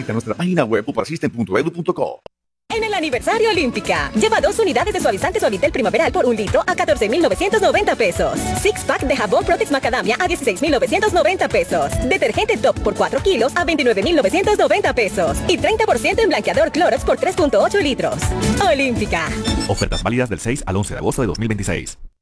Visita nuestra página web uprasystem.edu.co. En el aniversario Olímpica, lleva 2 unidades de suavizante Solitel primaveral por 1 litro a 14,990 pesos. Six pack de jabón Protex Macadamia a 16,990 pesos. Detergente Top por 4 kilos a 29,990 pesos. Y 30% en blanqueador Clorox por 3,8 litros. Olímpica. Ofertas válidas del 6 al 11 de agosto de 2026.